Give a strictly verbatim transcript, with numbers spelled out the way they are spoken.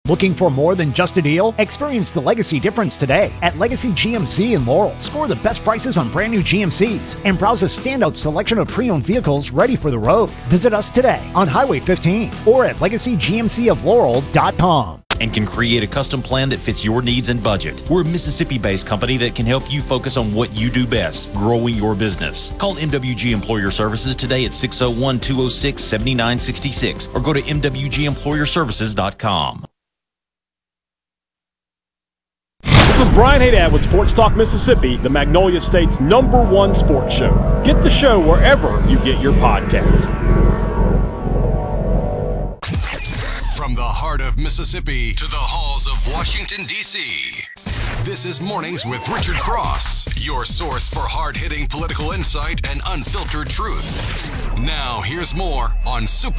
Looking for more than just a deal? Experience the Legacy difference today at Legacy G M C in Laurel. Score the best prices on brand new G M Cs and browse a standout selection of pre-owned vehicles ready for the road. Visit us today on Highway fifteen or at legacy g m c of laurel dot com. And can create a custom plan that fits your needs and budget. We're a Mississippi-based company that can help you focus on what you do best, growing your business. Call M W G Employer Services today at six oh one, two oh six, seven nine six six or go to m w g employer services dot com. This is Brian Haydad with Sports Talk Mississippi, the Magnolia State's number one sports show. Get the show wherever you get your podcast. From the heart of Mississippi to the halls of Washington, D C, this is Mornings with Richard Cross, your source for hard-hitting political insight and unfiltered truth. Now, here's more on Super